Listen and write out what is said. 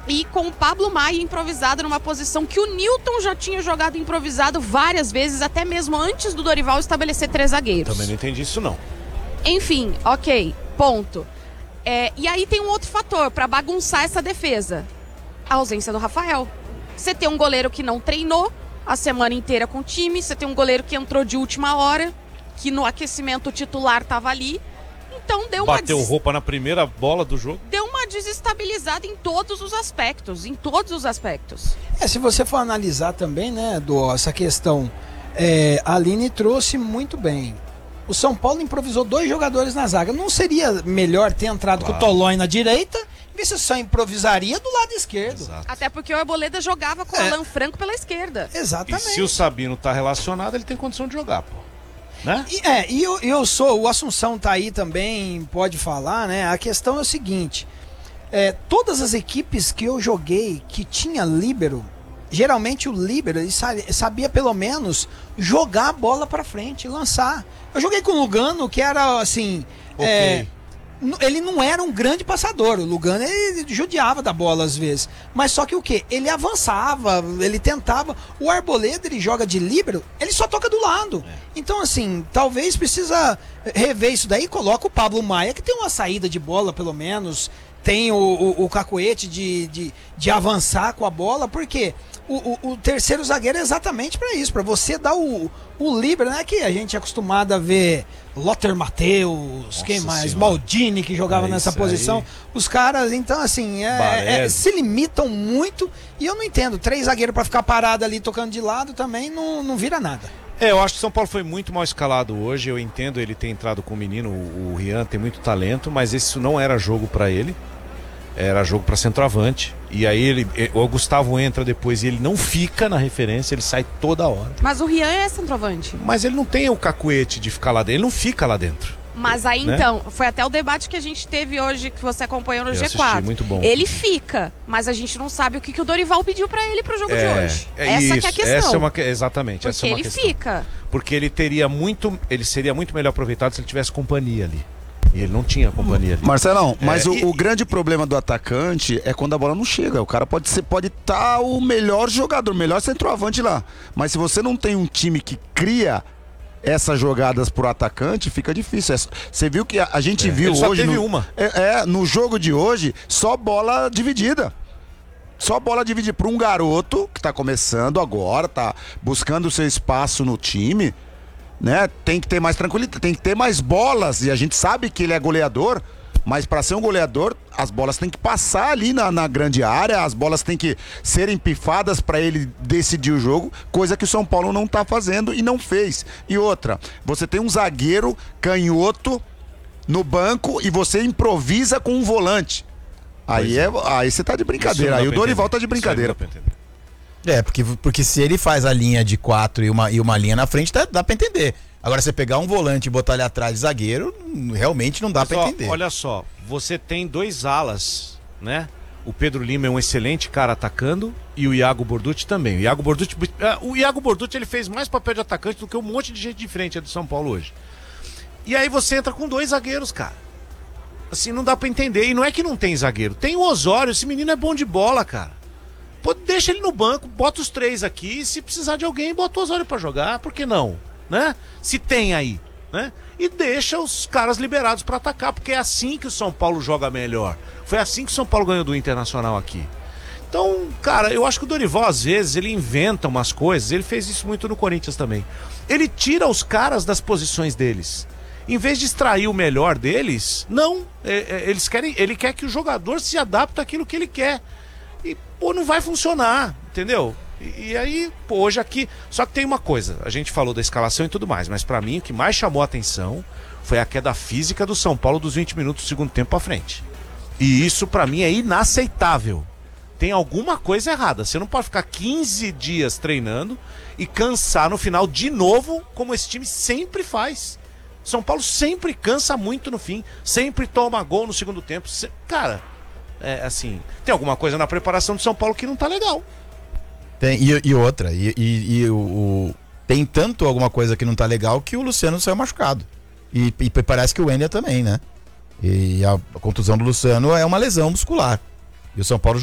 e com o Pablo Maia improvisado numa posição que o Newton já tinha jogado improvisado várias vezes, até mesmo antes do Dorival estabelecer 3 zagueiros. Também não entendi isso, não. Enfim, ok, ponto. E aí tem um outro fator para bagunçar essa defesa. A ausência do Rafael. Você tem um goleiro que não treinou a semana inteira com o time, você tem um goleiro que entrou de última hora, que no aquecimento o titular estava ali. Então bateu roupa na primeira bola do jogo. Deu uma desestabilizada em todos os aspectos, Se você for analisar também, né, essa questão, a Aline trouxe muito bem. O São Paulo improvisou 2 jogadores na zaga. Não seria melhor ter entrado com o Tolói na direita? Você só improvisaria do lado esquerdo. Exato. Até porque o Arboleda jogava com o Alan Franco pela esquerda. Exatamente. E se o Sabino tá relacionado, ele tem condição de jogar, pô. Né? O Assunção tá aí também, pode falar, né? A questão é o seguinte, todas as equipes que eu joguei que tinha líbero, geralmente o líbero ele sabia pelo menos jogar a bola pra frente, lançar. Eu joguei com o Lugano, que era assim, ele não era um grande passador. O Lugano, ele judiava da bola às vezes. Mas só que o quê? Ele avançava, ele tentava. O Arboleda, ele joga de líbero, ele só toca do lado. Então, assim, talvez precisa rever isso daí. Coloca o Pablo Maia, que tem uma saída de bola, pelo menos. Tem o cacuete de avançar com a bola. Porque o terceiro zagueiro é exatamente para isso. Para você dar o líbero, né? Que a gente é acostumado a ver Lothar Matheus, quem mais? Senhora. Maldini, que jogava nessa posição. Os caras, então, assim, se limitam muito. E eu não entendo. 3 zagueiros para ficar parado ali tocando de lado também não vira nada. Eu acho que o São Paulo foi muito mal escalado hoje. Eu entendo ele ter entrado com o menino, o Rian tem muito talento, mas isso não era jogo para ele. Era jogo para centroavante. E aí o Gustavo entra depois e ele não fica na referência, ele sai toda hora. Mas o Rian é centroavante. Mas ele não tem o cacuete de ficar lá dentro, ele não fica lá dentro. Mas aí então, foi até o debate que a gente teve hoje, que você acompanhou no G4. Assisti, muito bom. Ele fica, mas a gente não sabe o que o Dorival pediu pra ele pro jogo de hoje. Essa que é a questão. Exatamente, porque essa é uma ele questão. fica. Porque ele seria muito melhor aproveitado se ele tivesse companhia ali. E ele não tinha companhia ali. Marcelão, mas o grande problema do atacante é quando a bola não chega. O cara pode estar o melhor jogador, o melhor centroavante lá. Mas se você não tem um time que cria essas jogadas pro atacante, fica difícil. Você viu que a gente viu ele só hoje. Teve uma. No jogo de hoje, só bola dividida. Só bola dividida para um garoto que tá começando agora, tá buscando o seu espaço no time. Né? Tem que ter mais tranquilidade, tem que ter mais bolas, e a gente sabe que ele é goleador, mas para ser um goleador as bolas têm que passar ali na grande área, as bolas têm que serem pifadas para ele decidir o jogo, coisa que o São Paulo não tá fazendo e não fez. E outra, você tem um zagueiro canhoto no banco e você improvisa com um volante, aí você tá de brincadeira, aí o Dorival tá de brincadeira. Porque se ele faz a linha de 4 e uma linha na frente, dá pra entender. Agora, você pegar um volante e botar ele atrás de zagueiro, realmente não dá pra entender. Olha só, você tem 2 alas, né? O Pedro Lima é um excelente cara atacando e o Iago Borducci também. O Iago Borducci ele fez mais papel de atacante do que um monte de gente de frente do São Paulo hoje. E aí você entra com 2 zagueiros, cara. Assim, não dá pra entender. E não é que não tem zagueiro. Tem o Osório, esse menino é bom de bola, cara. Pô, deixa ele no banco, bota os 3 aqui, se precisar de alguém, bota o Osório pra jogar, por que não? Né? Se tem aí, né? E deixa os caras liberados pra atacar, porque é assim que o São Paulo joga melhor. Foi assim que o São Paulo ganhou do Internacional aqui. Então, cara, eu acho que o Dorival, às vezes, ele inventa umas coisas, ele fez isso muito no Corinthians também. Ele tira os caras das posições deles. Em vez de extrair o melhor deles, não. Ele quer que o jogador se adapte àquilo que ele quer. E, pô, não vai funcionar, entendeu? E aí, pô, hoje aqui... Só que tem uma coisa, a gente falou da escalação e tudo mais, mas pra mim o que mais chamou a atenção foi a queda física do São Paulo dos 20 minutos do segundo tempo pra frente. E isso pra mim é inaceitável. Tem alguma coisa errada. Você não pode ficar 15 dias treinando e cansar no final de novo, como esse time sempre faz. São Paulo sempre cansa muito no fim, sempre toma gol no segundo tempo. Cara... assim, tem alguma coisa na preparação do São Paulo que não tá legal. Tem, e outra, tem tanto alguma coisa que não tá legal que o Luciano saiu machucado. E parece que o Wender também, né? E a contusão do Luciano é uma lesão muscular. E o São Paulo